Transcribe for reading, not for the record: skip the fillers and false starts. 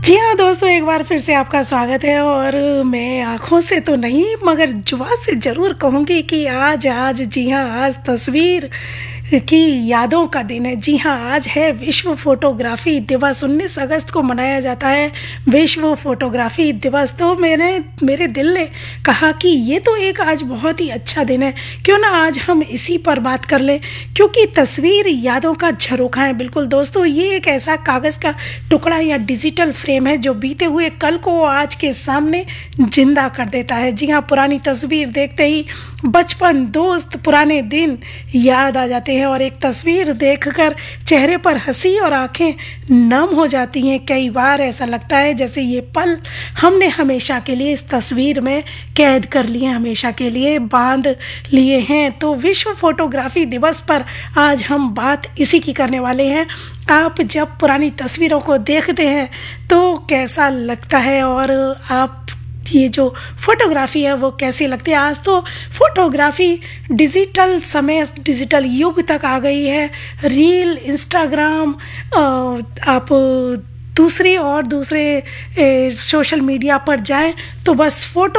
जी हाँ दोस्तों, एक बार फिर से आपका स्वागत है। और मैं आँखों से तो नहीं मगर जुबान से ज़रूर कहूँगी कि आज जी हाँ, आज तस्वीर की यादों का दिन है। जी हाँ, आज है विश्व फ़ोटोग्राफ़ी दिवस। 19 अगस्त को मनाया जाता है विश्व फ़ोटोग्राफ़ी दिवस। तो मेरे दिल ने कहा कि ये तो एक आज बहुत ही अच्छा दिन है, क्यों ना आज हम इसी पर बात कर लें, क्योंकि तस्वीर यादों का झरोखा है। बिल्कुल दोस्तों, ये एक ऐसा कागज़ का टुकड़ा या डिजिटल फ्रेम है जो बीते हुए कल को आज के सामने जिंदा कर देता है। जी हाँ, पुरानी तस्वीर देखते ही बचपन, दोस्त, पुराने दिन याद आ जाते हैं और एक तस्वीर देखकर चेहरे पर हंसी और आंखें नम हो जाती हैं। कई बार ऐसा लगता है जैसे ये पल हमने हमेशा के लिए इस तस्वीर में कैद कर लिए, हमेशा के लिए बांध लिए हैं। तो विश्व फोटोग्राफी दिवस पर आज हम बात इसी की करने वाले हैं। आप जब पुरानी तस्वीरों को देखते हैं तो कैसा लगता है, और आप ये जो फोटोग्राफी है वो कैसी लगती है। आज तो फोटोग्राफी डिजिटल समय, डिजिटल युग तक आ गई है। रील, इंस्टाग्राम, आप दूसरे सोशल मीडिया पर जाएं तो बस फोटो